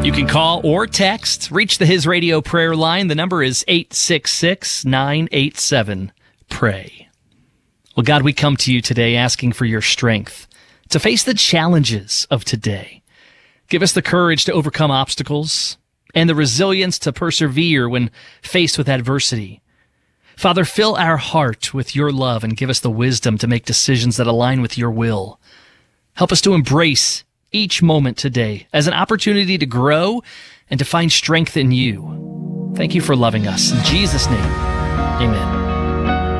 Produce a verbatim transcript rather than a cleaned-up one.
You can call or text, reach the His Radio prayer line. The number is eight six six, nine eight seven, pray. Well, God, we come to you today asking for your strength to face the challenges of today. Give us the courage to overcome obstacles and the resilience to persevere when faced with adversity. Father, fill our heart with your love and give us the wisdom to make decisions that align with your will. Help us to embrace each moment today as an opportunity to grow and to find strength in you. Thank you for loving us. In Jesus' name, amen.